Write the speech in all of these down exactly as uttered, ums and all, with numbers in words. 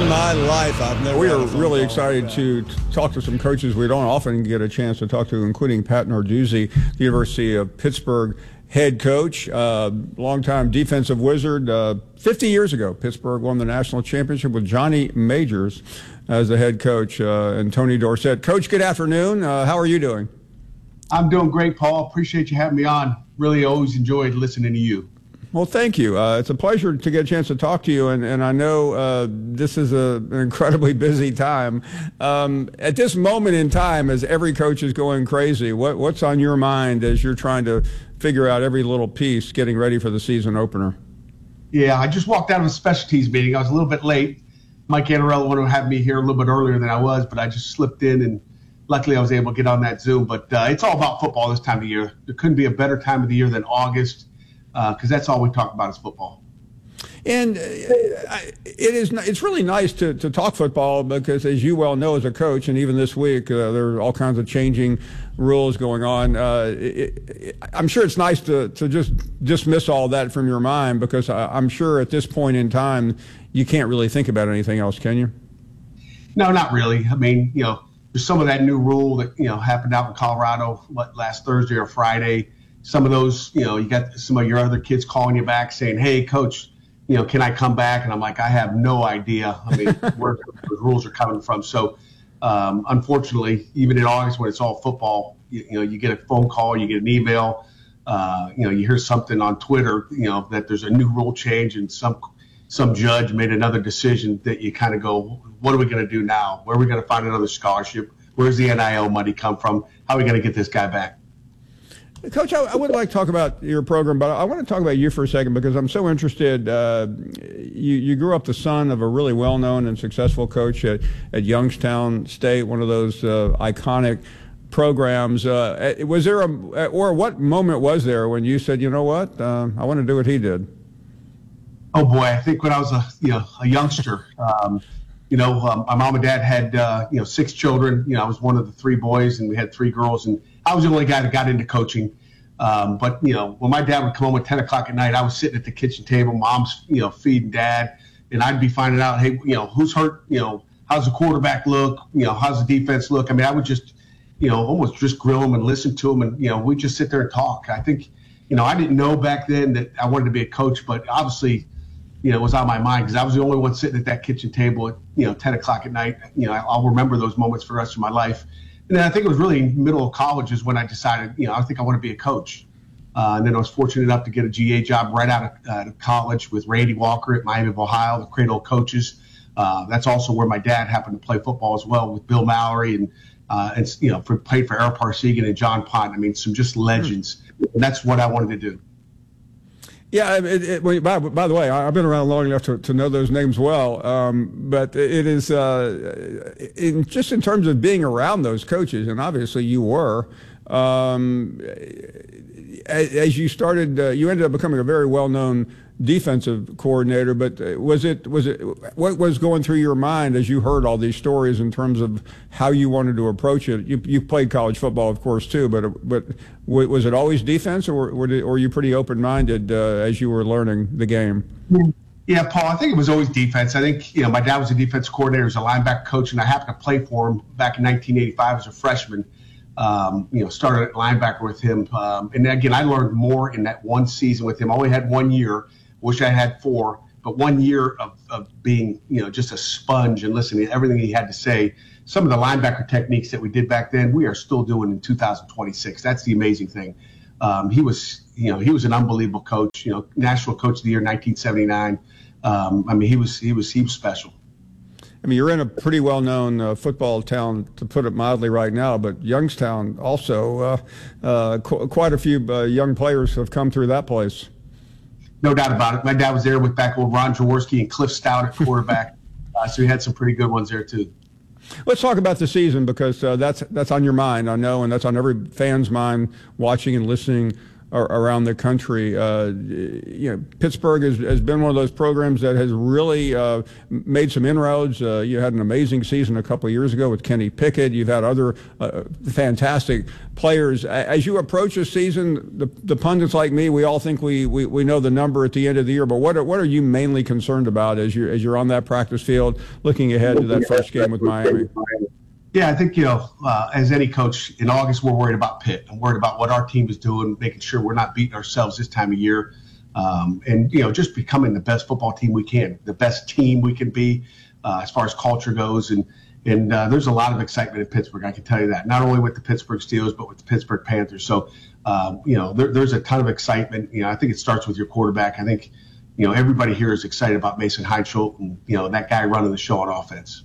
my life, I've never. We had are a phone really call excited like to talk to some coaches we don't often get a chance to talk to, including Pat Narduzzi, the University of Pittsburgh head coach, uh, longtime defensive wizard. Uh, fifty years ago, Pittsburgh won the national championship with Johnny Majors as the head coach uh, and Tony Dorsett. Coach, good afternoon. Uh, how are you doing? I'm doing great, Paul. Appreciate you having me on. Really always enjoyed listening to you. Well, thank you. Uh, it's a pleasure to get a chance to talk to you, and, and I know uh, this is a, an incredibly busy time. Um, at this moment in time, as every coach is going crazy, what, what's on your mind as you're trying to figure out every little piece getting ready for the season opener? Yeah, I just walked out of a specialties meeting. I was a little bit late. Mike Annarella wanted to have me here a little bit earlier than I was, but I just slipped in, and luckily I was able to get on that Zoom. But uh, it's all about football this time of year. There couldn't be a better time of the year than August. Because uh, that's all we talk about is football. And uh, it is it's really nice to, to talk football because, as you well know as a coach, and even this week, uh, there are all kinds of changing rules going on. Uh, it, it, I'm sure it's nice to, to just dismiss all that from your mind because I, I'm sure at this point in time, you can't really think about anything else, can you? No, not really. I mean, you know, there's some of that new rule that, you know, happened out in Colorado what, last Thursday or Friday. Some of those, you know, you got some of your other kids calling you back saying, hey, coach, you know, can I come back? And I'm like, I have no idea. I mean, where the rules are coming from. So, um, unfortunately, even in August when it's all football, you, you know, you get a phone call, you get an email, uh, you know, you hear something on Twitter, you know, that there's a new rule change and some some judge made another decision that you kind of go, what are we going to do now? Where are we going to find another scholarship? Where's the N I L money come from? How are we going to get this guy back? Coach, I, I would like to talk about your program, but I want to talk about you for a second because I'm so interested. Uh, you, you grew up the son of a really well-known and successful coach at, at Youngstown State, one of those uh, iconic programs. Uh, was there a, or what moment was there when you said, you know what, uh, I want to do what he did? Oh boy, I think when I was a you know a youngster, um, you know, um, my mom and dad had uh, you know six children. You know, I was one of the three boys, and we had three girls, and I was the only guy that got into coaching. Um, but, you know, when my dad would come home at ten o'clock at night, I was sitting at the kitchen table, mom's, you know, feeding dad, and I'd be finding out, hey, you know, who's hurt, you know, how's the quarterback look, you know, how's the defense look? I mean, I would just, you know, almost just grill them and listen to them, and, you know, we'd just sit there and talk. I think, you know, I didn't know back then that I wanted to be a coach, but obviously, you know, it was on my mind because I was the only one sitting at that kitchen table at, you know, ten o'clock at night. You know, I'll remember those moments for the rest of my life. And then I think it was really middle of college is when I decided, you know, I think I want to be a coach. Uh, and then I was fortunate enough to get a G A job right out of uh, college with Randy Walker at Miami of Ohio, the Cradle of Coaches. Uh, that's also where my dad happened to play football as well with Bill Mallory and, uh, and you know, for, played for Ara Parseghian and John Pont. I mean, some just legends. And that's what I wanted to do. Yeah, it, it, well, by, by the way, I've been around long enough to, to know those names well, um, but it is uh, in, just in terms of being around those coaches, and obviously you were, um, as you started, uh, you ended up becoming a very well-known defensive coordinator, but was it, was it, what was going through your mind as you heard all these stories in terms of how you wanted to approach it? You, you played college football, of course, too, but, but was it always defense, or, or were you pretty open-minded uh, as you were learning the game? Yeah, Paul, I think it was always defense. I think, you know, my dad was a defense coordinator, was a linebacker coach, and I happened to play for him back in nineteen eighty-five as a freshman. Um, you know, started at linebacker with him. Um, and again, I learned more in that one season with him. I only had one year. Wish I had four, but one year of, of being, you know, just a sponge and listening to everything he had to say. Some of the linebacker techniques that we did back then, we are still doing in two thousand twenty-six. That's the amazing thing. Um, he was, you know, he was an unbelievable coach. You know, National Coach of the Year, nineteen seventy-nine. Um, I mean, he was, he was, he was special. I mean, you're in a pretty well-known uh, football town, to put it mildly, right now. But Youngstown also, uh, uh, qu- quite a few uh, young players have come through that place. No doubt about it. My dad was there with back with Ron Jaworski and Cliff Stout at quarterback, uh, so we had some pretty good ones there too. Let's talk about the season because uh, that's that's on your mind, I know, and that's on every fan's mind watching and listening around the country. Uh, you know, Pittsburgh has, has been one of those programs that has really uh, made some inroads. Uh, you had an amazing season a couple of years ago with Kenny Pickett. You've had other uh, fantastic players. As you approach this season, the, the pundits like me, we all think we, we, we know the number at the end of the year, but what are, what are you mainly concerned about as you're, as you're on that practice field looking ahead to that first game with Miami? Yeah, I think, you know, uh, as any coach, in August, we're worried about Pitt. I'm worried about what our team is doing, making sure we're not beating ourselves this time of year, um, and, you know, just becoming the best football team we can, the best team we can be uh, as far as culture goes. And and uh, there's a lot of excitement in Pittsburgh, I can tell you that, not only with the Pittsburgh Steelers, but with the Pittsburgh Panthers. So, uh, you know, there, there's a ton of excitement. You know, I think it starts with your quarterback. I think, you know, everybody here is excited about Mason Heinschult and, you know, that guy running the show on offense.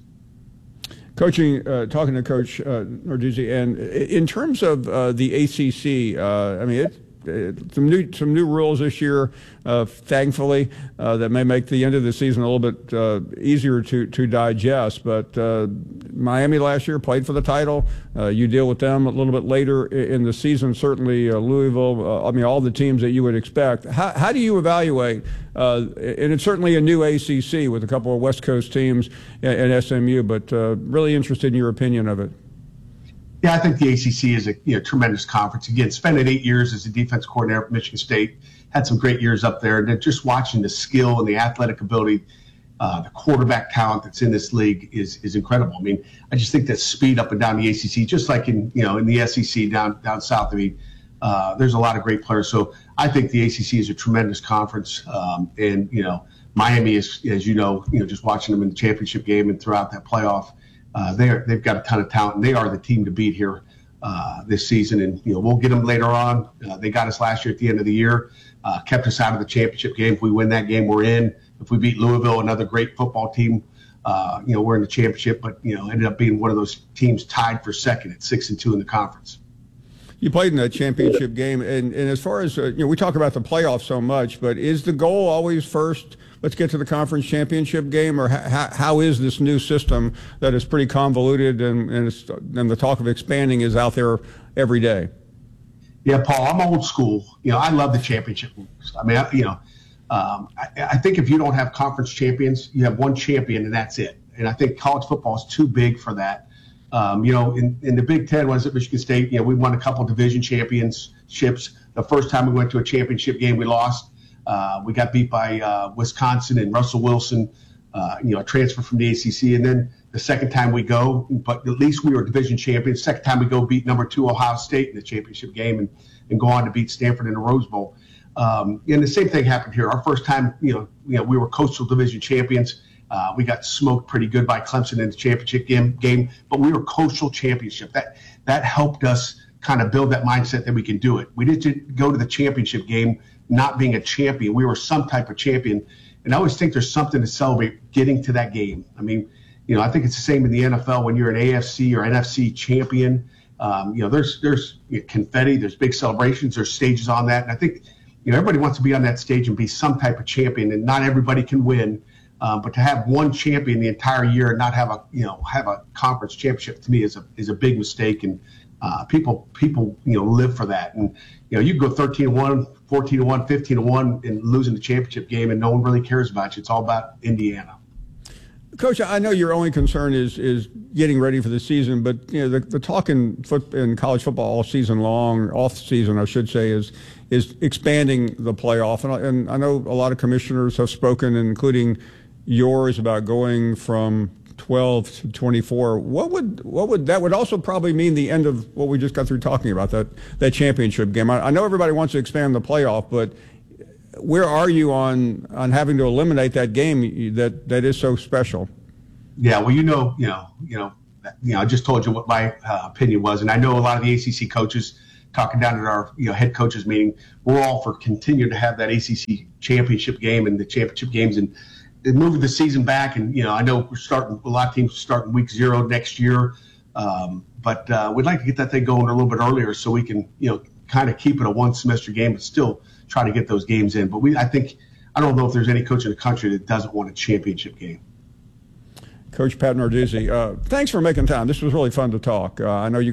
Coaching, uh, talking to Coach uh, Narduzzi, and in terms of uh, the A C C, uh, I mean, it, it, some new some new rules this year, uh, thankfully, uh, that may make the end of the season a little bit uh, easier to to digest. But uh, Miami last year played for the title. Uh, you deal with them a little bit later in the season. Certainly, uh, Louisville. Uh, I mean, all the teams that you would expect. How how do you evaluate? Uh, and it's certainly a new A C C with a couple of West Coast teams and S M U, but uh, really interested in your opinion of it. Yeah, I think the A C C is a you know, tremendous conference. Again, spending eight years as a defense coordinator at Michigan State, had some great years up there. And just watching the skill and the athletic ability, uh, the quarterback talent that's in this league is is incredible. I mean, I just think that speed up and down the A C C, just like in you know in the S E C down down south. I mean, uh, there's a lot of great players. So I think the A C C is a tremendous conference, um, and you know Miami is, as you know, you know just watching them in the championship game and throughout that playoff. Uh, they're, they've got a ton of talent, and they are the team to beat here uh, this season. And, you know, we'll get them later on. Uh, they got us last year at the end of the year, uh, kept us out of the championship game. If we win that game, we're in. If we beat Louisville, another great football team, uh, you know, we're in the championship. But, you know, ended up being one of those teams tied for second at six and two in the conference. You played in that championship game. And, and as far as, uh, you know, we talk about the playoffs so much, but is the goal always first, let's get to the conference championship game, or how, how is this new system that is pretty convoluted and, and, it's, and the talk of expanding is out there every day? Yeah, Paul, I'm old school. You know, I love the championship. I mean, I, you know, um, I, I think if you don't have conference champions, you have one champion and that's it. And I think college football is too big for that. Um, you know, in, in the Big Ten, was at Michigan State, you know, we won a couple division championships. The first time we went to a championship game, we lost. Uh, we got beat by uh, Wisconsin and Russell Wilson, uh, you know, transfer from the A C C. And then the second time we go, but at least we were division champions. Second time we go, beat number two Ohio State in the championship game and, and go on to beat Stanford in the Rose Bowl. Um, and the same thing happened here. Our first time, you know, you know, we were Coastal Division champions. Uh, we got smoked pretty good by Clemson in the championship game, game, but we were Coastal Championship. That that helped us kind of build that mindset that we can do it. We didn't go to the championship game not being a champion. We were some type of champion. And I always think there's something to celebrate getting to that game. I mean, you know, I think it's the same in the N F L when you're an A F C or N F C champion. Um, you know, there's there's you know, confetti, there's big celebrations, there's stages on that. And I think, you know, everybody wants to be on that stage and be some type of champion, and not everybody can win. Um, but to have one champion the entire year and not have a, you know, have a conference championship, to me is a is a big mistake. And uh, people people you know live for that. And you know, you can go thirteen and one, fourteen and one, fifteen and one, and losing the championship game, and no one really cares about you. It's all about Indiana. Coach, I know your only concern is is getting ready for the season, but you know the, the talk in foot in college football all season long, off season, I should say, is is expanding the playoff. And I, and I know a lot of commissioners have spoken, including yours, about going from twelve to twenty-four. What would what would that would also probably mean the end of what we just got through talking about, that that championship game. I, I know everybody wants to expand the playoff, but where are you on on having to eliminate that game that that is so special? Yeah, well, you know, you know, you know, you know, I just told you what my uh, opinion was, and I know a lot of the A C C coaches talking down at our you know head coaches meeting. We're all for continuing to have that A C C championship game and the championship games, and moving the season back. And you know, I know we're starting a lot of teams starting week zero next year, um, but uh, we'd like to get that thing going a little bit earlier so we can you know kind of keep it a one semester game, but still try to get those games in. But we, I think, I don't know if there's any coach in the country that doesn't want a championship game. Coach Pat Narduzzi, uh, thanks for making time. This was really fun to talk. Uh, I know you got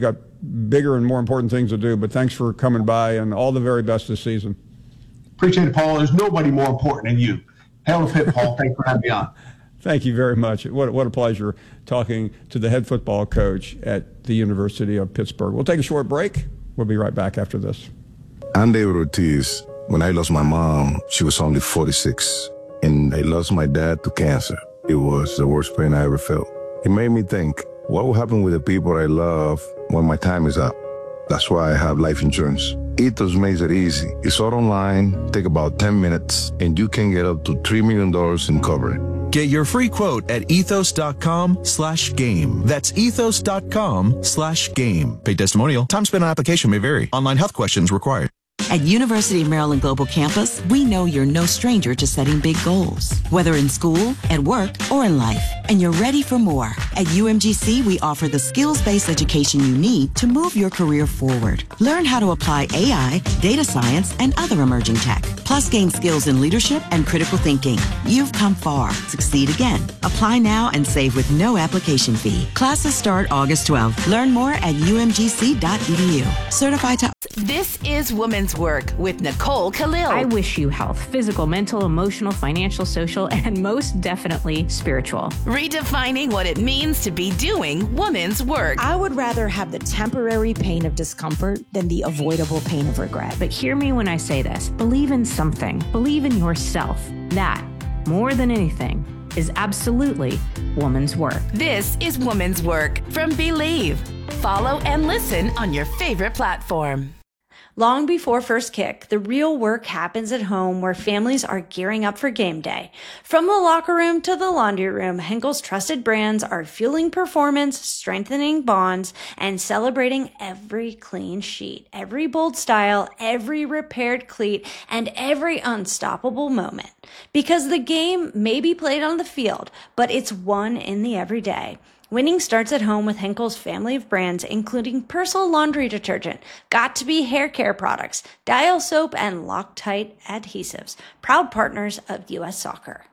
bigger and more important things to do. But thanks for coming by, and all the very best this season. Appreciate it, Paul. There's nobody more important than you. Hell of a hit, Paul. Thanks for having me on. Thank you very much. What, what a pleasure talking to the head football coach at the University of Pittsburgh. We'll take a short break. We'll be right back after this. I'm David Ortiz. When I lost my mom, she was only forty-six. And I lost my dad to cancer. It was the worst pain I ever felt. It made me think, what will happen with the people I love when my time is up? That's why I have life insurance. Ethos makes it easy. It's all online, take about ten minutes, and you can get up to three million dollars in coverage. Get your free quote at ethos.com slash game. That's ethos.com slash game. Paid testimonial. Time spent on application may vary. Online health questions required. At University of Maryland Global Campus, we know you're no stranger to setting big goals, whether in school, at work, or in life, and you're ready for more. At U M G C, we offer the skills-based education you need to move your career forward. Learn how to apply A I, data science, and other emerging tech, plus gain skills in leadership and critical thinking. You've come far. Succeed again. Apply now and save with no application fee. Classes start August twelfth. Learn more at u m g c dot e d u. Certified to... This is Women's Work with Nicole Khalil. I wish you health, physical, mental, emotional, financial, social, and most definitely spiritual. Redefining what it means to be doing women's work. I would rather have the temporary pain of discomfort than the avoidable pain of regret. But hear me when I say this. Believe in something. Believe in yourself. That, more than anything, is absolutely woman's work. This is Woman's Work from Believe. Follow and listen on your favorite platform. Long before first kick, the real work happens at home where families are gearing up for game day. From the locker room to the laundry room, Henkel's trusted brands are fueling performance, strengthening bonds, and celebrating every clean sheet, every bold style, every repaired cleat, and every unstoppable moment. Because the game may be played on the field, but it's won in the everyday. Winning starts at home with Henkel's family of brands, including Persil laundry detergent, Got2b hair care products, Dial soap, and Loctite adhesives, proud partners of U S Soccer.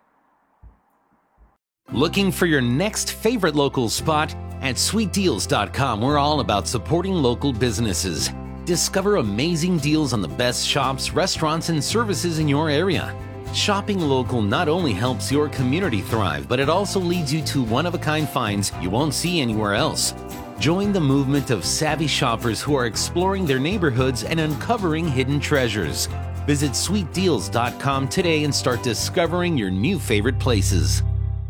Looking for your next favorite local spot? At sweet deals dot com, we're all about supporting local businesses. Discover amazing deals on the best shops, restaurants, and services in your area. Shopping local not only helps your community thrive, but it also leads you to one-of-a-kind finds you won't see anywhere else. Join the movement of savvy shoppers who are exploring their neighborhoods and uncovering hidden treasures. Visit sweet deals dot com today and start discovering your new favorite places.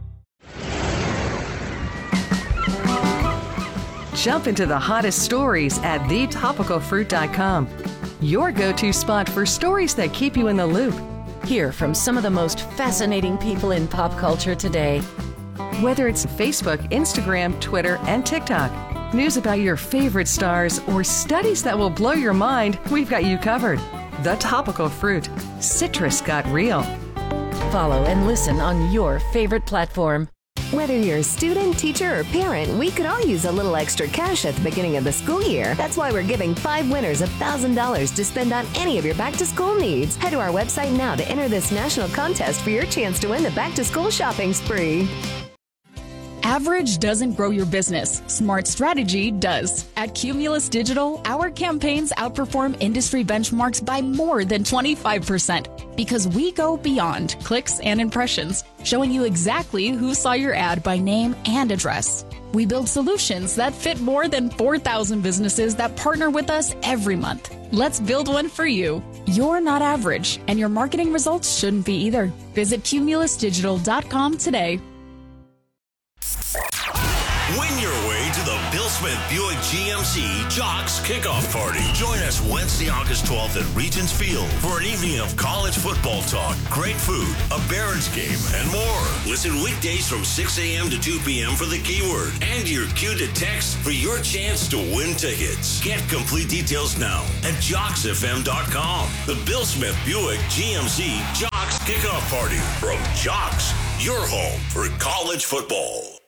Jump into the hottest stories at the topical fruit dot com. Your go-to spot for stories that keep you in the loop. Hear from some of the most fascinating people in pop culture today. Whether it's Facebook, Instagram, Twitter, and TikTok, news about your favorite stars, or studies that will blow your mind, we've got you covered. The Topical Fruit. Citrus got real. Follow and listen on your favorite platform. Whether you're a student, teacher, or parent, we could all use a little extra cash at the beginning of the school year. That's why we're giving five winners one thousand dollars to spend on any of your back-to-school needs. Head to our website now to enter this national contest for your chance to win the back-to-school shopping spree. Average doesn't grow your business. Smart strategy does. At Cumulus Digital, our campaigns outperform industry benchmarks by more than twenty-five percent because we go beyond clicks and impressions, showing you exactly who saw your ad by name and address. We build solutions that fit more than four thousand businesses that partner with us every month. Let's build one for you. You're not average, and your marketing results shouldn't be either. Visit cumulus digital dot com today. Win your way to the Bill Smith Buick G M C Jocks Kickoff Party. Join us Wednesday, August twelfth at Regents Field for an evening of college football talk, great food, a Barons game, and more. Listen weekdays from six a.m. to two p.m. for the keyword and your cue to text for your chance to win tickets. Get complete details now at jocks f m dot com. The Bill Smith Buick G M C Jocks Kickoff Party from Jocks, your home for college football.